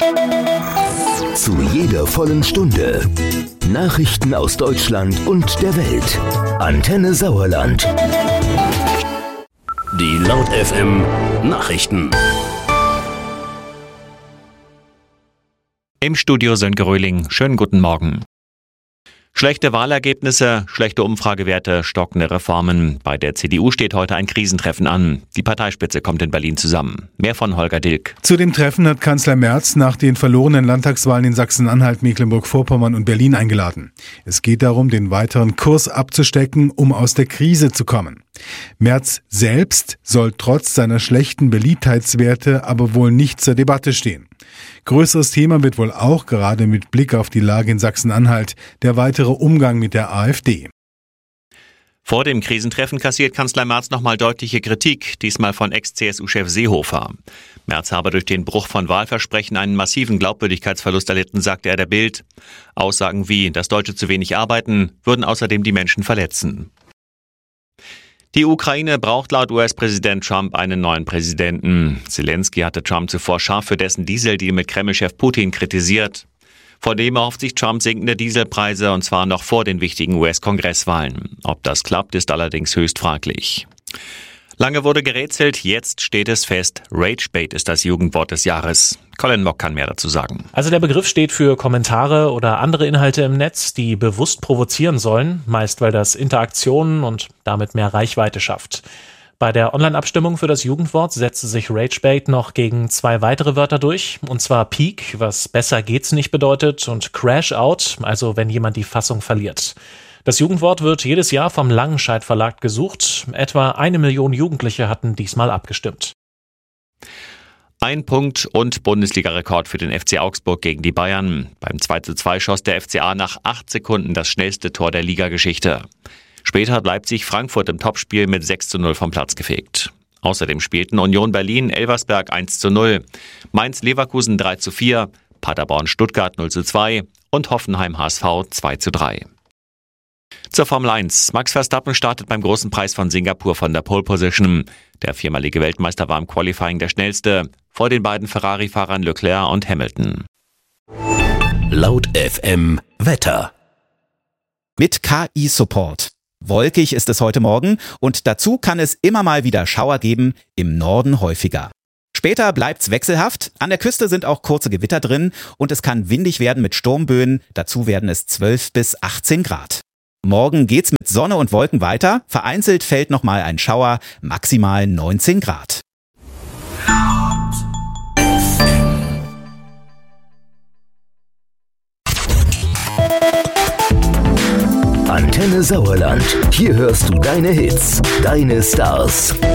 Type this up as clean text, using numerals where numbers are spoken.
Zu jeder vollen Stunde Nachrichten aus Deutschland und der Welt. Antenne Sauerland. Die Laut FM Nachrichten. Im Studio Sönke Röhling. Schönen guten Morgen. Schlechte Wahlergebnisse, schlechte Umfragewerte, stockende Reformen. Bei der CDU steht heute ein Krisentreffen an. Die Parteispitze kommt in Berlin zusammen. Mehr von Holger Dilk. Zu dem Treffen hat Kanzler Merz nach den verlorenen Landtagswahlen in Sachsen-Anhalt, Mecklenburg-Vorpommern und Berlin eingeladen. Es geht darum, den weiteren Kurs abzustecken, um aus der Krise zu kommen. Merz selbst soll trotz seiner schlechten Beliebtheitswerte aber wohl nicht zur Debatte stehen. Größeres Thema wird wohl auch, gerade mit Blick auf die Lage in Sachsen-Anhalt, der weitere Umgang mit der AfD. Vor dem Krisentreffen kassiert Kanzler Merz nochmal deutliche Kritik, diesmal von Ex-CSU-Chef Seehofer. Merz habe durch den Bruch von Wahlversprechen einen massiven Glaubwürdigkeitsverlust erlitten, sagte er der Bild. Aussagen wie, dass Deutsche zu wenig arbeiten, würden außerdem die Menschen verletzen. Die Ukraine braucht laut US-Präsident Trump einen neuen Präsidenten. Zelensky hatte Trump zuvor scharf für dessen Dieseldeal mit Kreml-Chef Putin kritisiert. Vor dem erhofft sich Trump sinkende Dieselpreise, und zwar noch vor den wichtigen US-Kongresswahlen. Ob das klappt, ist allerdings höchst fraglich. Lange wurde gerätselt, jetzt steht es fest. Ragebait ist das Jugendwort des Jahres. Colin Mock kann mehr dazu sagen. Also der Begriff steht für Kommentare oder andere Inhalte im Netz, die bewusst provozieren sollen, meist weil das Interaktionen und damit mehr Reichweite schafft. Bei der Online-Abstimmung für das Jugendwort setzte sich Ragebait noch gegen 2 weitere Wörter durch, und zwar Peak, was besser geht's nicht bedeutet, und Crash Out, also wenn jemand die Fassung verliert. Das Jugendwort wird jedes Jahr vom Langenscheidt Verlag gesucht. Etwa 1 Million Jugendliche hatten diesmal abgestimmt. 1 Punkt und Bundesliga-Rekord für den FC Augsburg gegen die Bayern. Beim 2:2 schoss der FCA nach 8 Sekunden das schnellste Tor der Ligageschichte. Später hat Leipzig Frankfurt im Topspiel mit 6:0 vom Platz gefegt. Außerdem spielten Union Berlin Elversberg 1:0, Mainz Leverkusen 3:4, Paderborn Stuttgart 0:2 und Hoffenheim HSV 2:3. Zur Formel 1. Max Verstappen startet beim großen Preis von Singapur von der Pole Position. Der viermalige Weltmeister war im Qualifying der schnellste, vor den beiden Ferrari-Fahrern Leclerc und Hamilton. Laut FM Wetter. Mit KI-Support. Wolkig ist es heute Morgen und dazu kann es immer mal wieder Schauer geben, im Norden häufiger. Später bleibt's wechselhaft, an der Küste sind auch kurze Gewitter drin und es kann windig werden mit Sturmböen, dazu werden es 12 bis 18 Grad. Morgen geht's mit Sonne und Wolken weiter, vereinzelt fällt nochmal ein Schauer, maximal 19 Grad. Antenne Sauerland. Hier hörst du deine Hits, deine Stars.